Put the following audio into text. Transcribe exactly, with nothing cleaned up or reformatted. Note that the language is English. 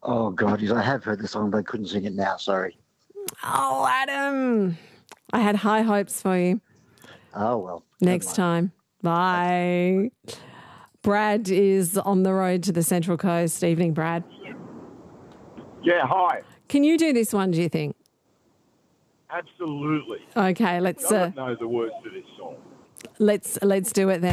Oh, God, yes, I have heard the song, but I couldn't sing it now, sorry. Oh, Adam. I had high hopes for you. Oh, well. Next time. Bye. Brad is on the road to the Central Coast. Evening, Brad. Yeah, hi. Can you do this one, do you think? Absolutely. Okay, let's I uh, don't know the words to this song. let's let's do it then.